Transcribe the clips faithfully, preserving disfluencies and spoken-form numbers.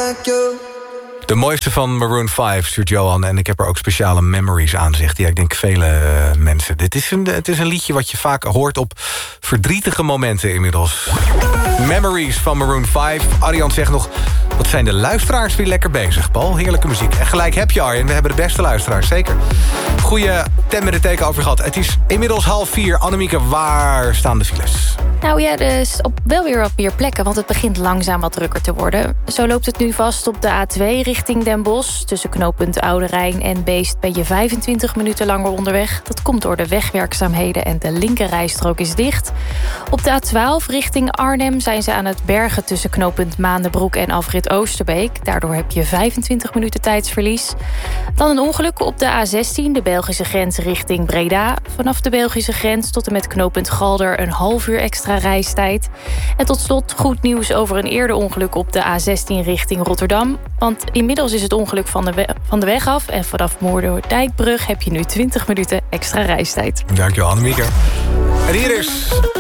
like you. De mooiste van Maroon vijf, stuurt Johan. En ik heb er ook speciale memories aan, zegt hij. Ik denk vele uh, mensen. Dit is een, het is een liedje wat je vaak hoort op verdrietige momenten inmiddels. Memories van Maroon vijf. Arjan zegt nog, wat zijn de luisteraars weer lekker bezig, Paul. Heerlijke muziek. En gelijk heb je, Arjen. We hebben de beste luisteraars, zeker. Goeie tem met de teken over gehad. Het is inmiddels half vier. Annemieke, waar staan de files? Nou ja, dus op wel weer wat meer plekken, want het begint langzaam wat drukker te worden. Zo loopt het nu vast op de A twee richting Den Bosch. Tussen knooppunt Oude Rijn en Beest ben je vijfentwintig minuten langer onderweg. Dat komt door de wegwerkzaamheden en de linkerrijstrook is dicht. Op de A twaalf richting Arnhem zijn ze aan het bergen tussen knooppunt Maandenbroek en afrit Oosterbeek. Daardoor heb je vijfentwintig minuten tijdsverlies. Dan een ongeluk op de A zestien, de Belgische grens richting Breda. Vanaf de Belgische grens tot en met knooppunt Galder een half uur extra reistijd. En tot slot goed nieuws over een eerder ongeluk op de A zestien richting Rotterdam. Want inmiddels is het ongeluk van de, we- van de weg af. En vanaf Moerdijk-Brug heb je nu twintig minuten extra reistijd. Dankjewel, Annemieke. En hier is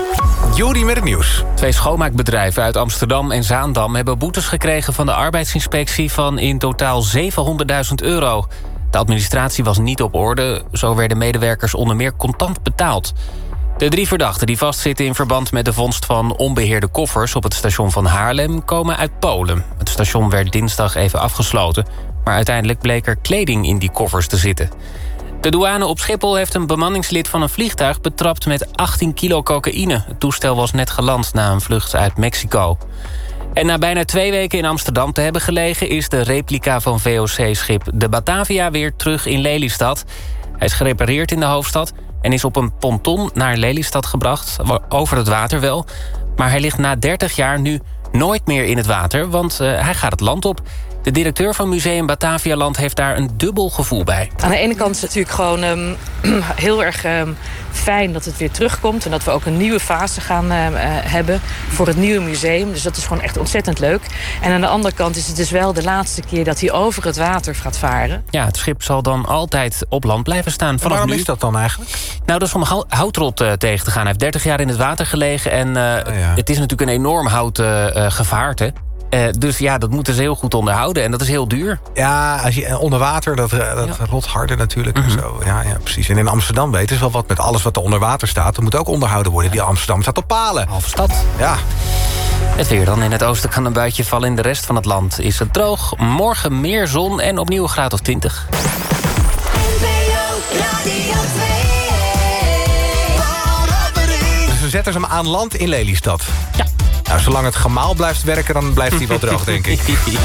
Jody met het nieuws. Twee schoonmaakbedrijven uit Amsterdam en Zaandam hebben boetes gekregen van de arbeidsinspectie van in totaal zevenhonderdduizend euro. De administratie was niet op orde. Zo werden medewerkers onder meer contant betaald. De drie verdachten die vastzitten in verband met de vondst van onbeheerde koffers op het station van Haarlem komen uit Polen. Het station werd dinsdag even afgesloten, maar uiteindelijk bleek er kleding in die koffers te zitten. De douane op Schiphol heeft een bemanningslid van een vliegtuig betrapt met achttien kilo cocaïne. Het toestel was net geland na een vlucht uit Mexico. En na bijna twee weken in Amsterdam te hebben gelegen is de replica van V O C-schip de Batavia weer terug in Lelystad. Hij is gerepareerd in de hoofdstad en is op een ponton naar Lelystad gebracht, over het water wel. Maar hij ligt na dertig jaar nu nooit meer in het water, want uh, hij gaat het land op. De directeur van Museum Batavialand heeft daar een dubbel gevoel bij. Aan de ene kant is het natuurlijk gewoon um, heel erg um, fijn dat het weer terugkomt. En dat we ook een nieuwe fase gaan uh, hebben voor het nieuwe museum. Dus dat is gewoon echt ontzettend leuk. En aan de andere kant is het dus wel de laatste keer dat hij over het water gaat varen. Ja, het schip zal dan altijd op land blijven staan. Vanaf Waarom nu. is dat dan eigenlijk? Nou, dat is om hou- houtrot uh, tegen te gaan. Hij heeft dertig jaar in het water gelegen. En uh, oh ja. het is natuurlijk een enorm houten uh, gevaarte. Uh, dus ja, dat moeten ze heel goed onderhouden. En dat is heel duur. Ja, als je onder water, dat, dat ja. rot harder natuurlijk. Mm-hmm. En zo. Ja, ja, precies. En in Amsterdam weten ze wel wat met alles wat er onder water staat. Dat moet ook onderhouden worden. Die Amsterdam staat op palen. Halve stad. Ja. Het weer dan. In het oosten kan een buitje vallen. In de rest van het land is het droog. Morgen meer zon en opnieuw een graad of twintig. Dus we zetten ze hem aan land in Lelystad. Ja. Nou, zolang het gemaal blijft werken, dan blijft hij wel droog, denk ik.